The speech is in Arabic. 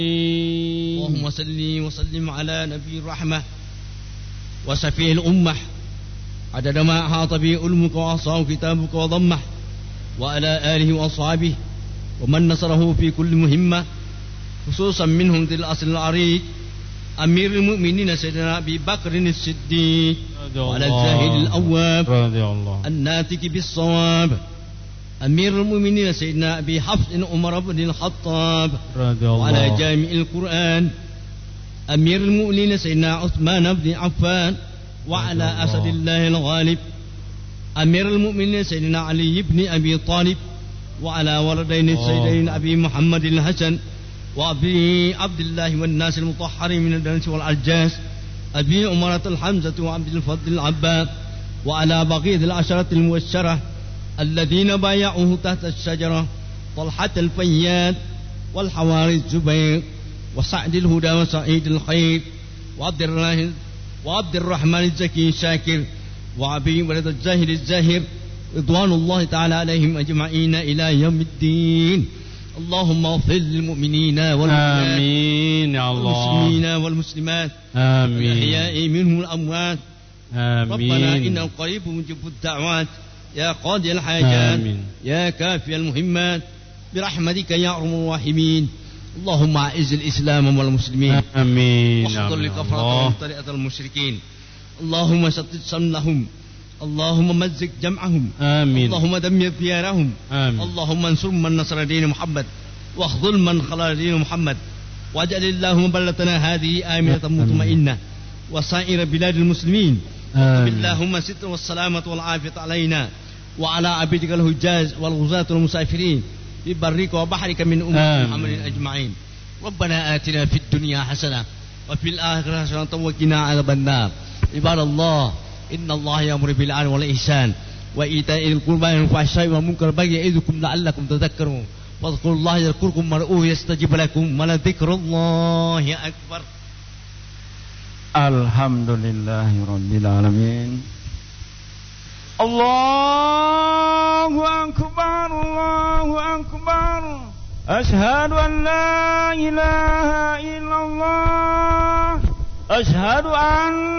اللهم صل وسلم على نبي الرحمة وشفيع الأمة عدد ما أحاط به علمك وأحصاه كتابك وضمه، وعلى آله وأصحابه ومن نصره في كل مهمة، خصوصا منهم ذي الأصل العريق أمير المؤمنين سيدنا أبي بكر الصديق وعلى الزاهد الأواب الناتج بالصواب أمير المؤمنين سيدنا أبي حفص عمر بن الخطاب وعلى جامع القرآن أمير المؤمنين سيدنا عثمان بن عفان وعلى أسد الله الغالب أمير المؤمنين سيدنا علي بن أبي طالب وعلى ولدين السيدين أبي محمد الحسن وأبي عبد الله والناس المطهرين من الدنس والأرجاس أبي عمرة الحمزة وعبد الفضل العباس وعلى بقية العشرة المبشرة الذين بايعوه تحت الشجرة طلحة الفياد والحواري الزبير وسعد الهدى وسعيد الخير وعبد الرحمن الزكي شاكر وأبي ولد الزاهر الزاهر رضوان الله تعالى عليهم أجمعين إلى يوم الدين. اللهم اغفر للمؤمنين والمؤمنات آمين يا الله، والمسلمين والمسلمات آمين، الأحياء منهم الأموات، آمين. ربنا إنه قريب مجيب الدعوات يا قاضي الحاجات، آمين. يا كافي المهمات، برحمتك يا أرحم الراحمين. اللهم أعز الإسلام والمسلمين، آمين، واخذل الكفرة وطريقة المشركين، اللهم شتت شملهم، اللهم مزق جمعهم، آمين، اللهم دمر ديارهم، آمين، اللهم انصر من نصر دين محمد واخذل من خلال دين محمد، واجعل اللهم بلدتنا هذه آمنة مطمئنة وسائر بلاد المسلمين، اللهم ستر والسلامة والعافية علينا وعلى عبيدك الحجاج والغزاة والمسافرين في برك وبحرك من أمة محمد أجمعين. ربنا آتنا في الدنيا حسنة وفي الآخرة حسنة وقنا عذاب النار. عباد الله، إن الله يأمر بالعدل والإحسان وإيتاء ذي القربى والفحشاء والمنكر والبغي يعظكم لعلكم تذكرون، واذكروا الله يذكركم وادعوه يستجب لكم ولذكر الله أكبر. الحمد لله رب العالمين. الله أكبر، الله أكبر، أشهد أن لا إله إلا الله، أشهد أن